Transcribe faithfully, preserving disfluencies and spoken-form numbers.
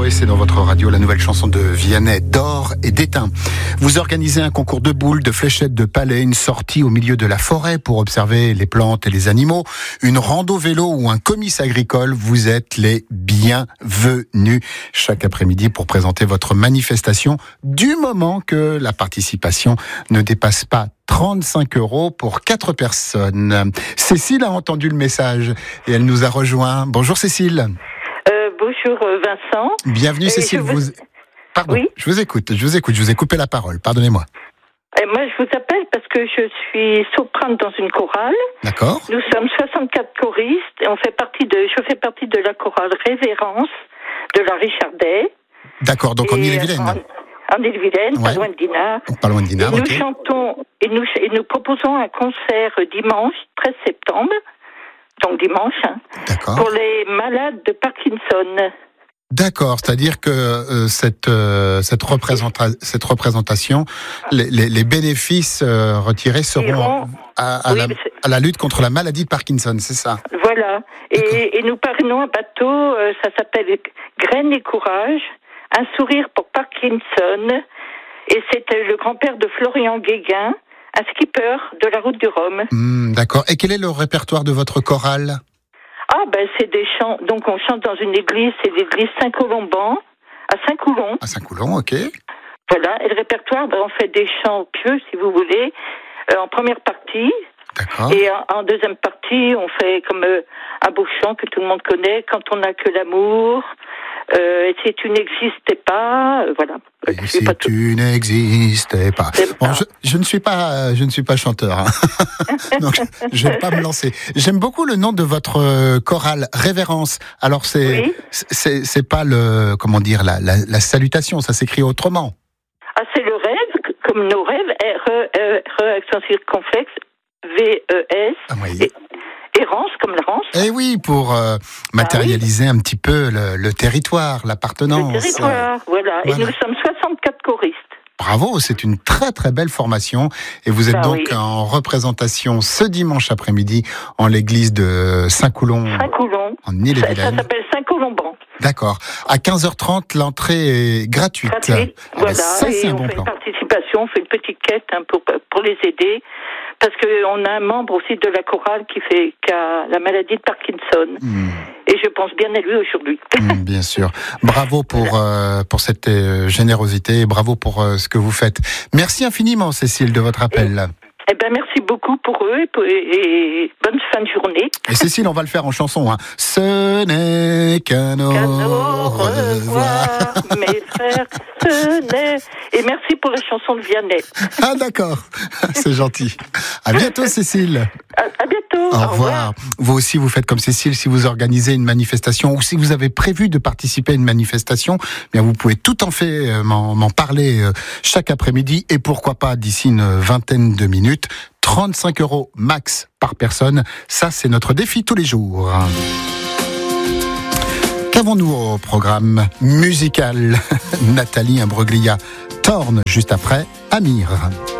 euros et c'est dans votre radio la nouvelle chanson de Vianney, d'or et d'étain. Vous organisez un concours de boules, de fléchettes, de palets, une sortie au milieu de la forêt pour observer les plantes et les animaux, une rando vélo ou un comice agricole. Vous êtes les bienvenus chaque après-midi pour présenter votre manifestation du moment que la participation ne dépasse pas trente-cinq euros pour quatre personnes. Cécile a entendu le message et elle nous a rejoint. Bonjour Cécile. Euh, bonjour Vincent. Bienvenue et Cécile. Je vous... Vous... Pardon, oui je vous écoute, je vous écoute, je vous ai coupé la parole, pardonnez-moi. Et moi je vous appelle parce que je suis soprano dans une chorale. D'accord. Nous sommes soixante-quatre choristes et on fait partie de, je fais partie de la chorale Révérence de la Richardet. D'accord, donc en Ille-et-Vilaine. En, en Ille-et-Vilaine, ouais. Pas loin de Dinard. Pas loin de Dinard, et ok. Nous chantons et nous, et nous proposons un concert dimanche treize septembre, donc dimanche, hein, D'accord. pour les malades de Parkinson. D'accord, c'est-à-dire que euh, cette euh, cette, représenta- cette représentation, les, les, les bénéfices euh, retirés seront Iront, à, à, oui, la, à la lutte contre la maladie de Parkinson, c'est ça? Voilà. Et, et nous parrainons un bateau, euh, ça s'appelle Graines et Courage, un sourire pour Parkinson. Et c'était le grand-père de Florian Guéguin, un skipper de la route du Rhum. Mmh, d'accord. Et quel est le répertoire de votre chorale? Ah ben c'est des chants, donc on chante dans une église, c'est l'église Saint-Colomban, à Saint-Coulon. À Saint-Coulon, ok. Voilà, et le répertoire, ben, on fait des chants pieux, si vous voulez, euh, en première partie. D'accord. Et en, en deuxième partie, on fait comme euh, un beau chant que tout le monde connaît, Quand on n'a que l'amour, euh, et si tu n'existais pas, euh, voilà. Et je si pas tu tout... n'existais pas. Bon, je, je ne suis pas, je ne suis pas chanteur, hein. Donc je, je vais pas me lancer. J'aime beaucoup le nom de votre chorale, Révérence. Alors c'est, oui. c'est, c'est pas le, comment dire, la, la, la salutation, ça s'écrit autrement. Ah, c'est le rêve, comme nos rêves, R E R accent circonflexe, V E S. Ah, oui. Et... Et rance comme la rance. Eh oui, pour euh, matérialiser ah oui. un petit peu le, le territoire, l'appartenance. Le territoire, voilà. voilà. Et nous sommes soixante-quatre choristes. Bravo, c'est une très très belle formation. Et vous êtes bah, donc oui. en représentation ce dimanche après-midi en l'église de Saint-Coulon. Saint-Coulon. En Ille-et-Vilaine. Ça, ça s'appelle Saint-Colomban. D'accord. À quinze heures trente, l'entrée est gratuite. Gratuite, ah, voilà. Ça, et c'est un on bon fait plan. une participation, on fait une petite quête hein, pour, pour les aider. Parce qu'on a un membre aussi de la chorale qui, fait, qui a la maladie de Parkinson. Mmh. Et je pense bien à lui aujourd'hui. Mmh, bien sûr. Bravo pour, voilà. euh, pour cette euh, générosité et bravo pour euh, ce que vous faites. Merci infiniment, Cécile, de votre appel. Et... Eh ben, merci beaucoup pour eux et, pour, et, et bonne fin de journée. Et Cécile, on va le faire en chanson. Hein. Ce n'est qu'un au, qu'un au revoir, mes frères, ce n'est... Et merci pour la chanson de Vianney. Ah d'accord, c'est gentil. À bientôt Cécile. À, à bientôt. Au, au revoir. revoir. Vous aussi, vous faites comme Cécile si vous organisez une manifestation ou si vous avez prévu de participer à une manifestation, eh bien vous pouvez tout en fait m'en, m'en parler chaque après-midi et pourquoi pas d'ici une vingtaine de minutes. trente-cinq euros max par personne. Ça, c'est notre défi tous les jours. Qu'avons-nous au programme musical? Nathalie Imbruglia, Torn juste après Amir.